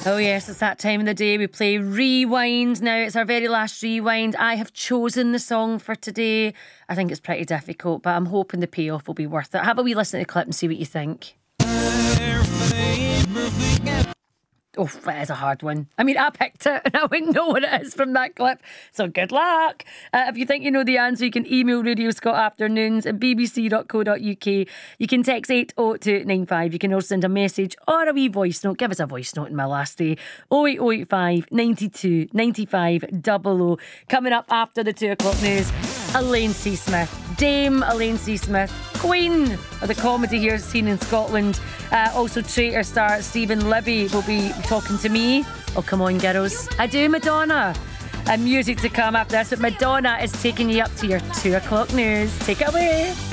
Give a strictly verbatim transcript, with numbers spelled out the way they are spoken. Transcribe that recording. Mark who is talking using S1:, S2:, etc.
S1: Oh yes, it's that time of the day. We play Rewind. Now it's our very last Rewind. I have chosen the song for today. I think it's pretty difficult, but I'm hoping the payoff will be worth it. Have a wee listen to the clip and see what you think. Oh, that is a hard one. I mean, I picked it and I wouldn't know what it is from that clip. So good luck. Uh, if you think you know the answer, you can email Radio Scott Afternoons at b b c dot co dot u k. You can text eight oh two nine five. You can also send a message or a wee voice note. Give us a voice note in my last day. oh eight oh eight five, nine two, nine five, zero zero. Coming up after the two o'clock news, Elaine C. Smith. Dame Elaine C. Smith, Queen of the comedy here seen in Scotland. Uh, also Traitor star Stephen Libby will be talking to me. Oh, come on, girls. I do, Madonna. And music to come after this, but Madonna is taking you up to your two o'clock news. Take it away.